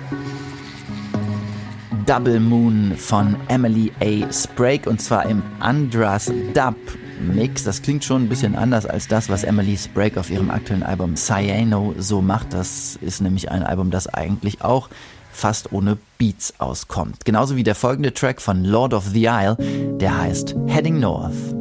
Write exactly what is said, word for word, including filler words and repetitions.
Double Moon von Emily A. Sprague und zwar im Andras Dub Mix. Das klingt schon ein bisschen anders als das, was Emily Sprague auf ihrem aktuellen Album Cyano so macht. Das ist nämlich ein Album, das eigentlich auch fast ohne Beats auskommt. Genauso wie der folgende Track von Lord of the Isle, der heißt Heading North.